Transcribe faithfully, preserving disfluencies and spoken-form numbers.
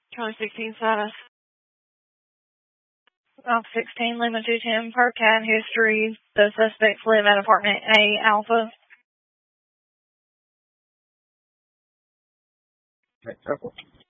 Charlie sixteen status. Off sixteen, Lima two ten, per cab history. The suspects live at apartment A, Alpha. Okay, careful.